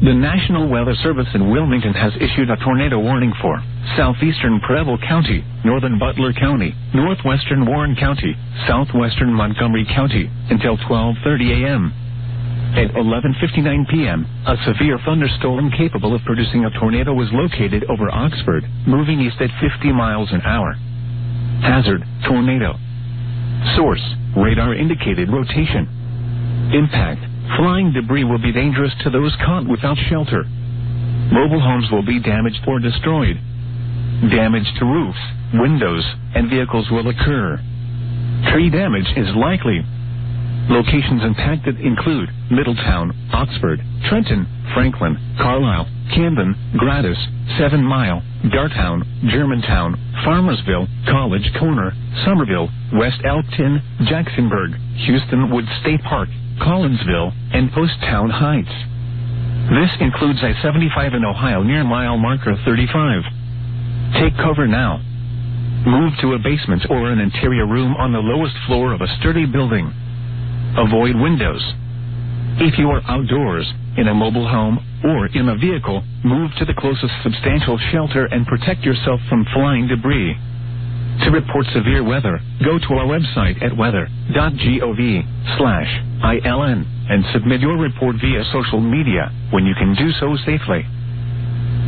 The National Weather Service in Wilmington has issued a tornado warning for southeastern Preble County, northern Butler County, northwestern Warren County, southwestern Montgomery County until 12:30 a.m. At 11:59 p.m., a severe thunderstorm capable of producing a tornado was located over Oxford, moving east at 50 miles an hour. Hazard, tornado. Source, radar indicated rotation. Impact, flying debris will be dangerous to those caught without shelter. Mobile homes will be damaged or destroyed. Damage to roofs, windows, and vehicles will occur. Tree damage is likely. Locations impacted include Middletown, Oxford, Trenton, Franklin, Carlisle, Camden, Gradus, 7 Mile, Dartown, Germantown, Farmersville, College Corner, Somerville, West Elkton, Jacksonburg, Houston Woods State Park, Collinsville, and Poasttown Heights. This includes I-75 in Ohio near mile marker 35. Take cover now. Move to a basement or an interior room on the lowest floor of a sturdy building. Avoid windows. If you are outdoors, in a mobile home, or in a vehicle, move to the closest substantial shelter and protect yourself from flying debris. To report severe weather, go to our website at weather.gov/ILN and submit your report via social media when you can do so safely.